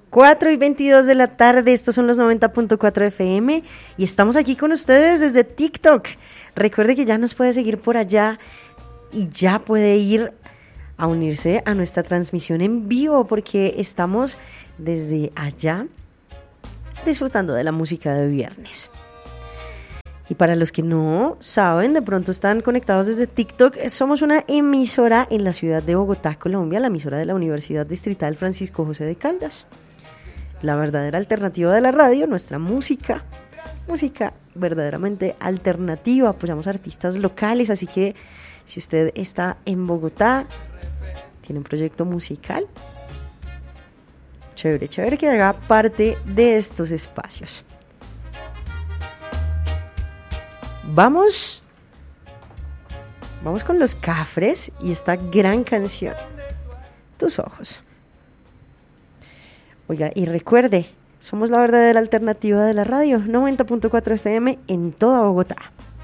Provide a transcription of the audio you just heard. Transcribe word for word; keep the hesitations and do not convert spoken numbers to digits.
cuatro y veintidós de la tarde, estos son los noventa punto cuatro F M y estamos aquí con ustedes desde TikTok. Recuerde que ya nos puede seguir por allá y ya puede ir a unirse a nuestra transmisión en vivo porque estamos desde allá disfrutando de la música de viernes. Y para los que no saben, de pronto están conectados desde TikTok, somos una emisora en la ciudad de Bogotá, Colombia, la emisora de la Universidad Distrital Francisco José de Caldas. La verdadera alternativa de la radio, nuestra música, música verdaderamente alternativa, apoyamos a artistas locales, así que si usted está en Bogotá, tiene un proyecto musical, chévere, chévere que haga parte de estos espacios. Vamos, vamos con los Cafres y esta gran canción, Tus ojos. Oiga, y recuerde, somos la verdadera alternativa de la radio, noventa punto cuatro F M en toda Bogotá.